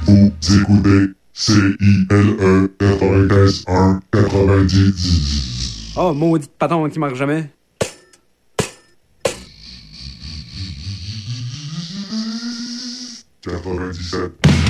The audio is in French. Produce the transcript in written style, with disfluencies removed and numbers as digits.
Vous écoutez CILE 95.1 90. Oh, maudit patron qui marche jamais. Quatre-vingt-dix-sept.